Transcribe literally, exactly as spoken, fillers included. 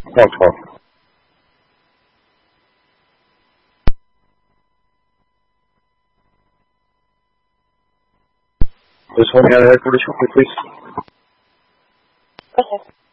Talk, talk. Just hold me out of headquarters quickly, please. Okay.